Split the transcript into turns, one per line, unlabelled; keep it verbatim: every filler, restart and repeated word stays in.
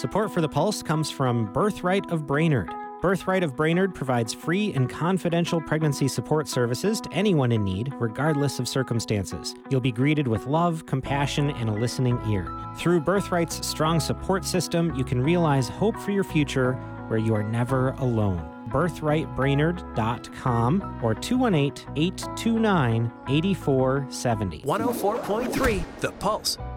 Support for The Pulse comes from Birthright of Brainerd. Birthright of Brainerd provides free and confidential pregnancy support services to anyone in need, regardless of circumstances. You'll be greeted with love, compassion, and a listening ear. Through Birthright's strong support system, you can realize hope for your future where you are never alone. birthright brainerd dot com or two one eight, eight two nine, eight four seven zero.
one oh four point three The Pulse.